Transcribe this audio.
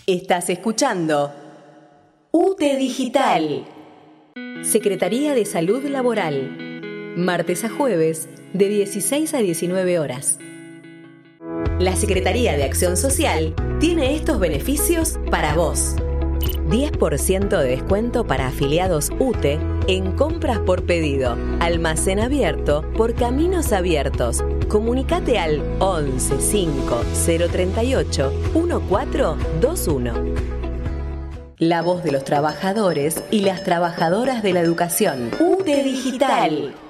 Estás escuchando UTE Digital. Secretaría de Salud Laboral. Martes a jueves, de 16 a 19 horas. La Secretaría de Acción Social tiene estos beneficios para vos. 10% de descuento para afiliados UTE en compras por pedido. Almacén abierto por Caminos Abiertos. Comunicate al 11 5 038 1421. La voz de los trabajadores y las trabajadoras de la educación. UTE Digital.